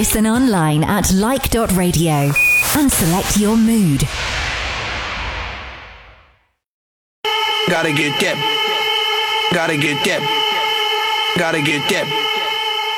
Listen online at like.radio and select your mood. Gotta get that. Gotta get that. Gotta get that.